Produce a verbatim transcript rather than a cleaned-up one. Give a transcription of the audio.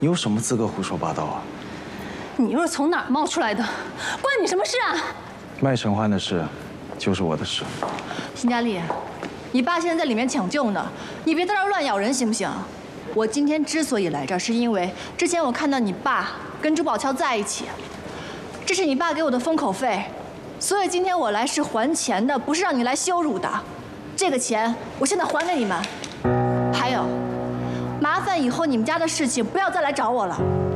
你有什么资格胡说八道啊？ 你又是从哪儿冒出来的？关你什么事啊？ 卖陈欢的事，就是我的事。 辛佳丽，你爸现在在里面抢救呢，你别在这儿乱咬人行不行？我今天之所以来这儿，是因为之前我看到你爸跟朱宝乔在一起，这是你爸给我的封口费，所以今天我来是还钱的，不是让你来羞辱的。这个钱我现在还给你们。还有，麻烦以后你们家的事情不要再来找我了。